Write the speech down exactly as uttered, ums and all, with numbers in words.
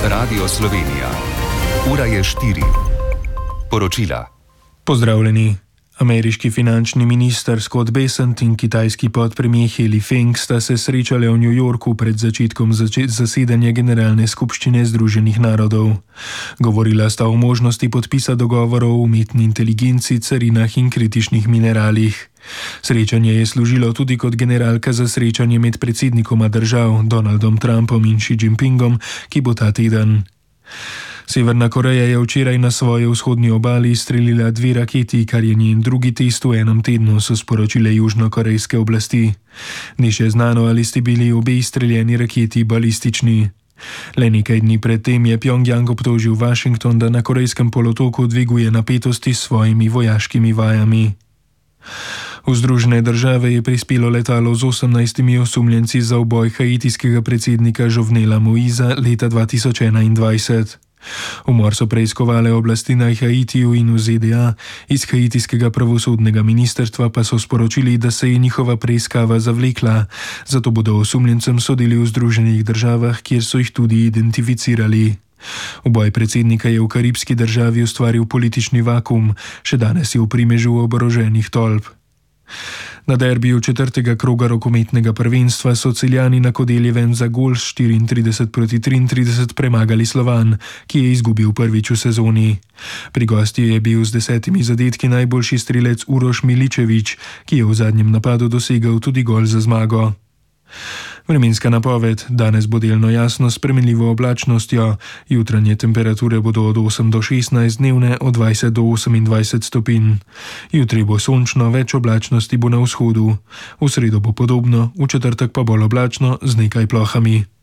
Radio Slovenija. Ura je štiri. Poročila. Pozdravljeni. Ameriški finančni minister Scott Bessent in kitajski podpremijer He Feng sta se srečali v New Yorku pred začetkom zač- zasedanja Generalne skupščine Združenih narodov. Govorila sta o možnosti podpisa dogovorov o umetni inteligenci, carinah in kritičnih mineralih. Srečanje je služilo tudi kot generalka za srečanje med predsednikoma držav Donaldom Trumpom in Xi Jinpingom, ki bo ta teden. Severna Koreja je včeraj na svoji vzhodni obali izstrelila dve raketi, kar je njen drugi test v enem tednu, so sporočile južnokorejske oblasti. Ni še znano, ali sta bili obe izstreljeni raketi balistični. Le nekaj dni predtem je Pjongjang obtožil Washington, da na Korejskem polotoku dviguje napetosti s svojimi vojaškimi vajami. V Združene države je prispelo letalo z osemnajstimi osumljenci za uboj haitijskega predsednika Jovenela Moïsa leta dva tisoč enaindvajset. Umor so preiskovale oblasti na Haitiju in v Z D A, iz haitijskega pravosodnega ministrstva pa so sporočili, da se je njihova preiskava zavlekla, zato bodo osumljencem sodili v Združenih državah, kjer so jih tudi identificirali. Uboj predsednika je v karibski državi ustvaril politični vakuum, še danes je v primežu oboroženih tolp. Na derbiju četrtega kroga rokometnega prvenstva so Celjani na Kodeljevem za gol s štiriintrideset proti triintrideset premagali Slovan, ki je izgubil prvič v sezoni. Pri gostih je bil z desetimi zadetki najboljši strelec Uroš Miličević, ki je v zadnjem napadu dosegel tudi gol za zmago. Vremenska napoved: danes bo delno jasno s spremenljivo oblačnostjo, jutranje temperature bodo od osem do šestnajst, dnevne od dvajset do osemindvajset stopinj. Jutri bo sončno, več oblačnosti bo na vzhodu. V sredo bo podobno, v četrtek pa bolj oblačno z nekaj plohami.